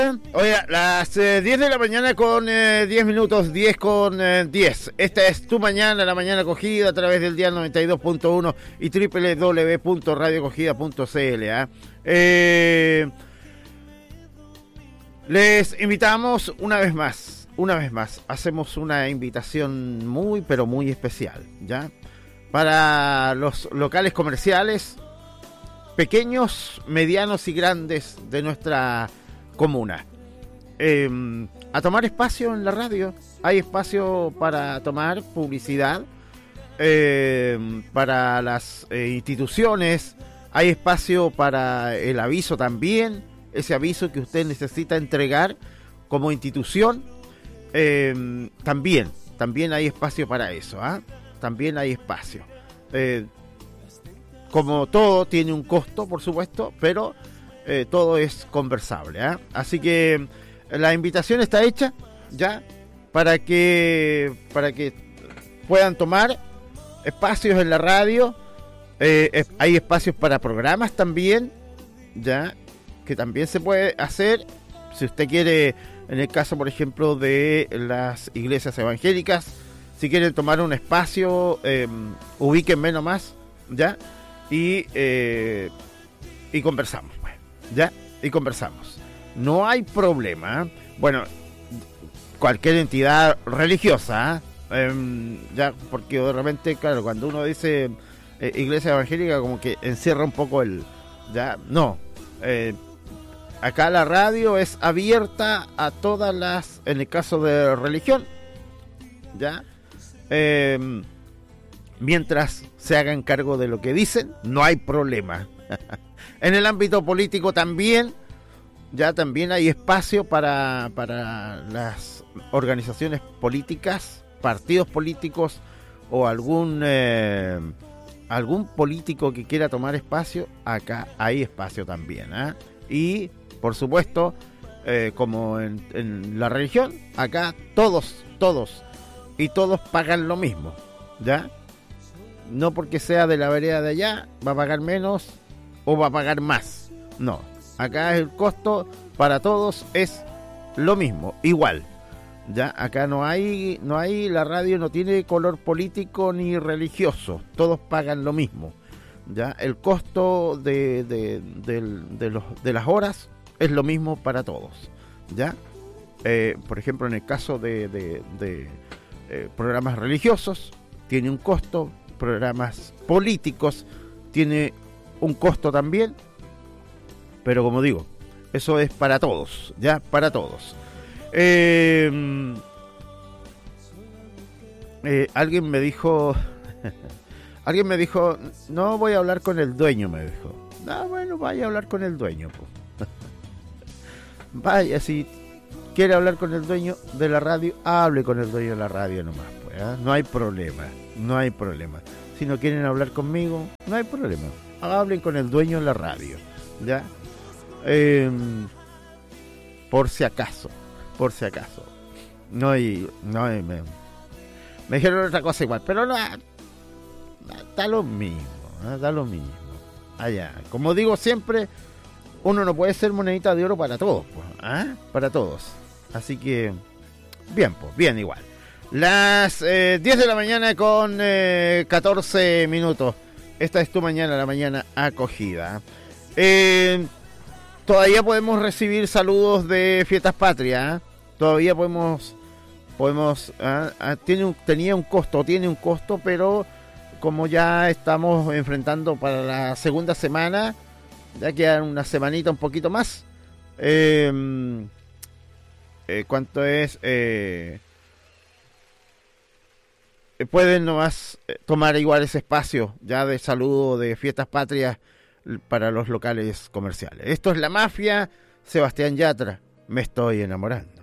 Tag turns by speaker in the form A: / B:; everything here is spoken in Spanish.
A: Oye, las 10 de la mañana con 10 minutos, 10 con 10. Esta es tu mañana, la mañana acogida a través del día 92.1 y www.radioacogida.cl. Les invitamos una vez más, hacemos una invitación muy, pero muy especial, ¿ya? Para los locales comerciales, pequeños, medianos y grandes de nuestra comuna. A tomar espacio en la radio. Hay espacio para tomar publicidad, para las instituciones. Hay espacio para el aviso también, ese aviso que usted necesita entregar como institución. También hay espacio para eso, también hay espacio. Como todo tiene un costo, por supuesto, pero todo es conversable, Así que la invitación está hecha ya para que puedan tomar espacios en la radio. Hay espacios para programas también, ya, que también se puede hacer si usted quiere. En el caso, por ejemplo, de las iglesias evangélicas, si quieren tomar un espacio, ubíquenme nomás, ya, y conversamos, ya, y conversamos. No hay problema. Bueno, cualquier entidad religiosa, ya, porque de repente, claro, cuando uno dice iglesia evangélica, como que encierra un poco ya, no. Acá la radio es abierta a todas las, en el caso de religión, ya, mientras se hagan cargo de lo que dicen, no hay problema. En el ámbito político también, ya también hay espacio para las organizaciones políticas, partidos políticos o algún político que quiera tomar espacio. Acá hay espacio también, y por supuesto, como en la religión, acá todos pagan lo mismo, ¿ya? No porque sea de la vereda de allá va a pagar menos o va a pagar más. No, acá el costo para todos es lo mismo, igual. Ya, acá no hay, la radio no tiene color político ni religioso, todos pagan lo mismo. Ya, el costo de las horas es lo mismo para todos, ¿ya? Por ejemplo, en el caso de programas religiosos, tiene un costo. Programas políticos tiene un costo también. Pero como digo, eso es para todos, ¿ya? Para todos. Alguien me dijo... no voy a hablar con el dueño, me dijo. Bueno, vaya a hablar con el dueño, pues. Vaya, si quiere hablar con el dueño de la radio, hable con el dueño de la radio nomás, pues, no hay problema. Si no quieren hablar conmigo, no hay problema. Hablen con el dueño de la radio, ¿ya? Por si acaso. Me dijeron otra cosa igual, pero no, da lo mismo. Allá, como digo siempre, uno no puede ser monedita de oro para todos, pues, para todos. Así que, bien, pues, bien igual. Las 10 de la mañana con 14 minutos. Esta es tu mañana, la mañana acogida. Todavía podemos recibir saludos de Fiestas Patrias. Todavía podemos tiene un costo, pero como ya estamos enfrentando para la segunda semana, ya queda una semanita un poquito más. ¿Cuánto es? Pueden nomás tomar igual ese espacio ya de saludo de Fiestas Patrias para los locales comerciales. Esto es La Mafia, Sebastián Yatra, me estoy enamorando.